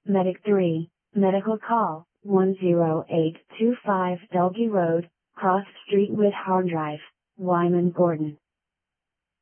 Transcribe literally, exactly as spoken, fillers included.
Medic three, medical call, one zero eight two five Delgy Road, Cross Street with Hard Drive, Wyman Gordon.